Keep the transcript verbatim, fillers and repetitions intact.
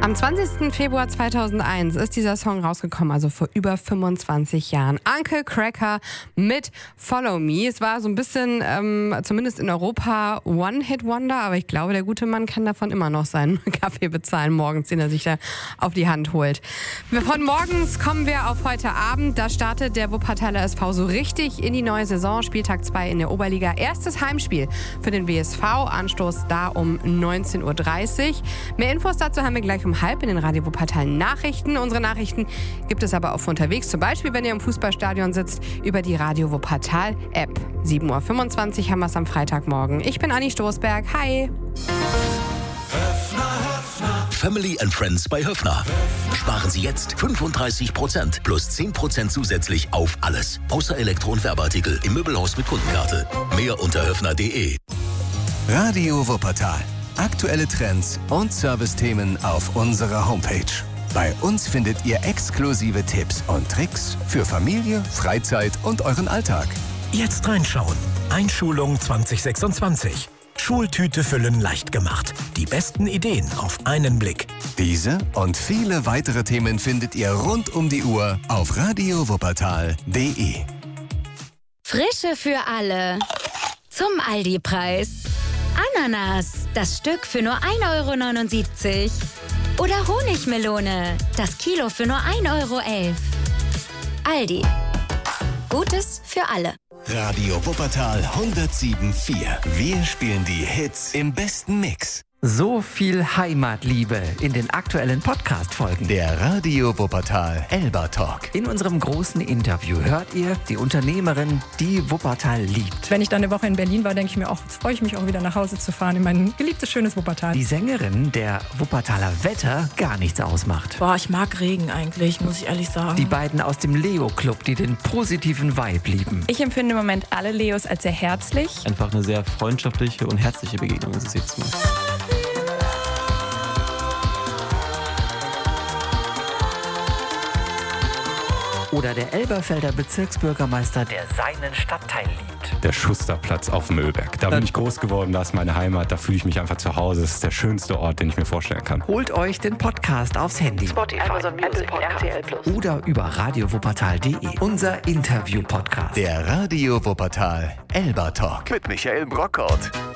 Am zwanzigsten Februar zweitausendeins ist dieser Song rausgekommen, also vor über fünfundzwanzig Jahren. Uncle Kracker mit Follow Me. Es war so ein bisschen, ähm, zumindest in Europa, One-Hit-Wonder, aber ich glaube, der gute Mann kann davon immer noch seinen Kaffee bezahlen morgens, den er sich da auf die Hand holt. Von morgens kommen wir auf heute Abend. Da startet der Wuppertaler S V so richtig in die neue Saison. Spieltag zwei in der Oberliga. Erstes Heimspiel für den W S V. Anstoß da um neunzehn Uhr dreißig. Mehr Infos dazu haben wir gleich um halb in den Radio Wuppertal Nachrichten. Unsere Nachrichten gibt es aber auch für unterwegs. Zum Beispiel, wenn ihr im Fußballstadion sitzt, über die Radio Wuppertal App. sieben Uhr fünfundzwanzig haben wir es am Freitagmorgen. Ich bin Anni Stoßberg. Hi. Family and Friends bei Höffner. Sparen Sie jetzt fünfunddreißig Prozent plus zehn Prozent zusätzlich auf alles. Außer Elektro- und Werbeartikel im Möbelhaus mit Kundenkarte. Mehr unter höffner punkt de. Radio Wuppertal. Aktuelle Trends und Servicethemen auf unserer Homepage. Bei uns findet ihr exklusive Tipps und Tricks für Familie, Freizeit und euren Alltag. Jetzt reinschauen. Einschulung zwanzig sechsundzwanzig. Schultüte füllen leicht gemacht. Die besten Ideen auf einen Blick. Diese und viele weitere Themen findet ihr rund um die Uhr auf radio wuppertal punkt de. Frische für alle. Zum Aldi-Preis. Ananas, das Stück für nur ein Euro neunundsiebzig. Oder Honigmelone, das Kilo für nur ein Euro elf. Aldi. Gutes für alle. Radio Wuppertal hundertsieben Komma vier. Wir spielen die Hits im besten Mix. So viel Heimatliebe in den aktuellen Podcast-Folgen. Der Radio Wuppertal Elba Talk. In unserem großen Interview hört ihr die Unternehmerin, die Wuppertal liebt. Wenn ich dann eine Woche in Berlin war, denke ich mir auch, jetzt freue ich mich auch wieder nach Hause zu fahren in mein geliebtes, schönes Wuppertal. Die Sängerin, der Wuppertaler Wetter gar nichts ausmacht. Boah, ich mag Regen eigentlich, muss ich ehrlich sagen. Die beiden aus dem Leo-Club, die den positiven Vibe lieben. Ich empfinde im Moment alle Leos als sehr herzlich. Einfach eine sehr freundschaftliche und herzliche Begegnung ist es jetzt mal. Oder der Elberfelder Bezirksbürgermeister, der seinen Stadtteil liebt. Der Schusterplatz auf Müllberg. Da bin ich groß geworden, da ist meine Heimat, da fühle ich mich einfach zu Hause. Das ist der schönste Ort, den ich mir vorstellen kann. Holt euch den Podcast aufs Handy. Spotify, Amazon Music, R T L Plus. Oder über radio wuppertal punkt de. Unser Interview-Podcast. Der Radio Wuppertal Elba Talk. Mit Michael Brockhaut.